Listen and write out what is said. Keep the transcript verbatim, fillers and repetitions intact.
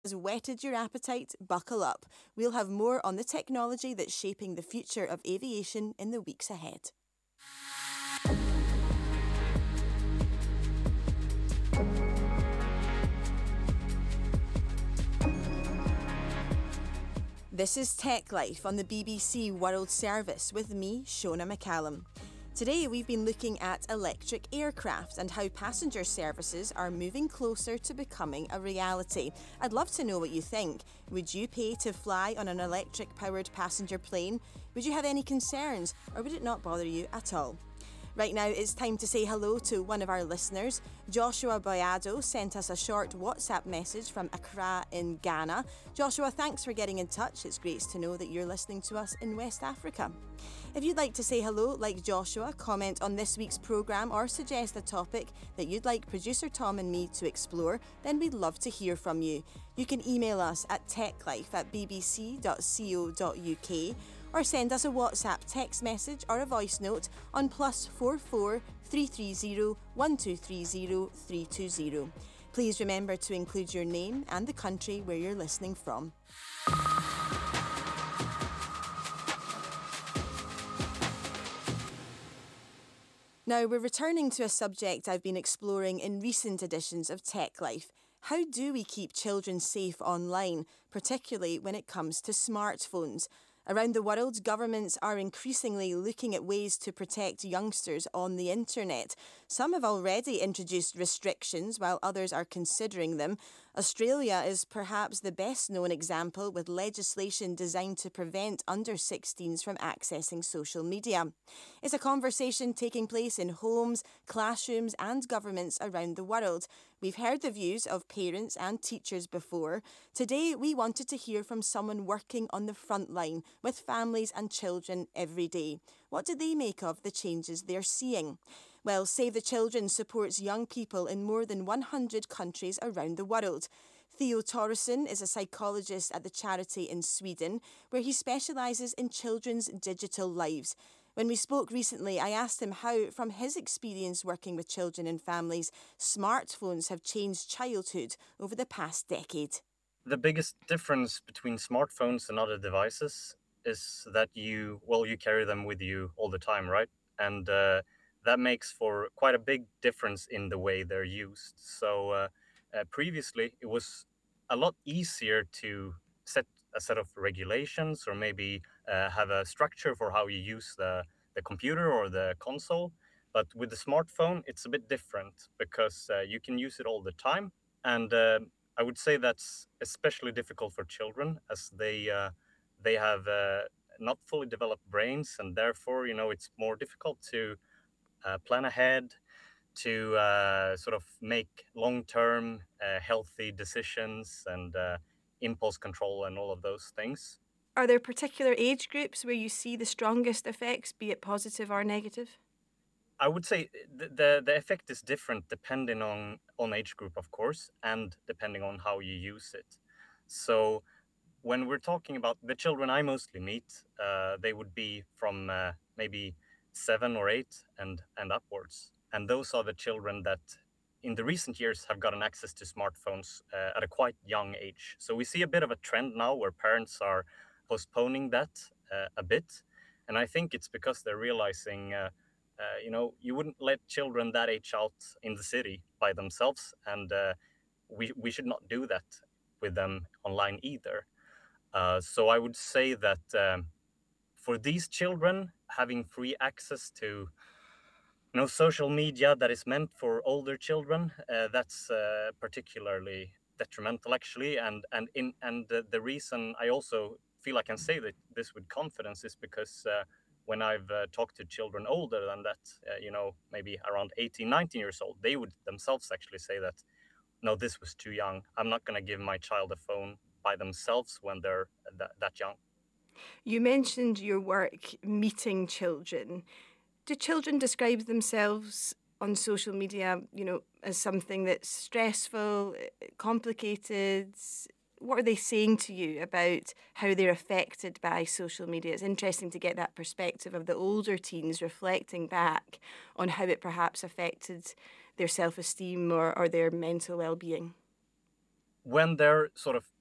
has whetted your appetite, buckle up. We'll have more on the technology that's shaping the future of aviation in the weeks ahead. This is Tech Life on the B B C World Service with me, Shona McCallum. Today we've been looking at electric aircraft and how passenger services are moving closer to becoming a reality. I'd love to know what you think. Would you pay to fly on an electric-powered passenger plane? Would you have any concerns, or would it not bother you at all? Right now, it's time to say hello to one of our listeners. Joshua Boyado sent us a short WhatsApp message from Accra in Ghana. Joshua, thanks for getting in touch. It's great to know that you're listening to us in West Africa. If you'd like to say hello, like Joshua, comment on this week's programme or suggest a topic that you'd like producer Tom and me to explore, then we'd love to hear from you. You can email us at techlife at b b c dot co dot u k or send us a WhatsApp text message or a voice note on plus four four three three zero one two three zero three two zero. Please remember to include your name and the country where you're listening from. Now, we're returning to a subject I've been exploring in recent editions of Tech Life. How do we keep children safe online, particularly when it comes to smartphones? Around the world, governments are increasingly looking at ways to protect youngsters on the internet. Some have already introduced restrictions, while others are considering them. Australia is perhaps the best known example, with legislation designed to prevent under sixteens from accessing social media. It's a conversation taking place in homes, classrooms and governments around the world. We've heard the views of parents and teachers before. Today, we wanted to hear from someone working on the front line with families and children every day. What do they make of the changes they're seeing? Well, Save the Children supports young people in more than one hundred countries around the world. Theo Torresson is a psychologist at the charity in Sweden, where he specialises in children's digital lives. When we spoke recently, I asked him how, from his experience working with children and families, smartphones have changed childhood over the past decade. The biggest difference between smartphones and other devices is that you, well, you carry them with you all the time, right? And uh, that makes for quite a big difference in the way they're used. So uh, uh, previously, it was a lot easier to set a set of regulations or maybe uh, have a structure for how you use the, the computer or the console. But with the smartphone, it's a bit different because uh, you can use it all the time. And uh, I would say that's especially difficult for children as they uh, they have uh, not fully developed brains, and therefore, you know, it's more difficult to uh, plan ahead, to uh, sort of make long-term uh, healthy decisions and uh, impulse control and all of those things. Are there particular age groups where you see the strongest effects, be it positive or negative? I would say the, the the effect is different depending on on age group, of course, and depending on how you use it. So when we're talking about the children I mostly meet, uh, they would be from uh, maybe seven or eight and and upwards, and those are the children that in the recent years have gotten access to smartphones uh, at a quite young age. So we see a bit of a trend now where parents are postponing that uh, a bit, and I think it's because they're realizing. Uh, uh, you know, you wouldn't let children that age out in the city by themselves, and uh, we we should not do that with them online either. Uh, so I would say that um, for these children, having free access to you know social media that is meant for older children, uh, that's uh, particularly detrimental, actually. And and in and the, the reason I also feel I can say that this with confidence is because. Uh, when I've uh, talked to children older than that, uh, you know, maybe around eighteen, nineteen years old, they would themselves actually say that, no, this was too young. I'm not going to give my child a phone by themselves when they're that, that young. You mentioned your work meeting children. Do children describe themselves on social media, you know, as something that's stressful, complicated? What are they saying to you about how they're affected by social media? It's interesting to get that perspective of the older teens reflecting back on how it perhaps affected their self-esteem or, or their mental well-being. when they're sort of